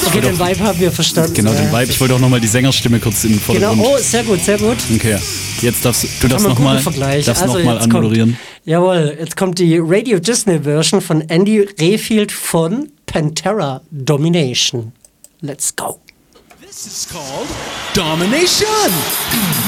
Okay, den Vibe haben wir verstanden. Genau, den Vibe. Ich wollte auch nochmal die Sängerstimme kurz in den Vordergrund. Genau, oh, sehr gut, sehr gut. Okay, jetzt darfst du nochmal Also, anmoderieren. Jawohl, jetzt kommt die Radio Disney Version von Andy Rehfield von Pantera Domination. Let's go. This is called Domination.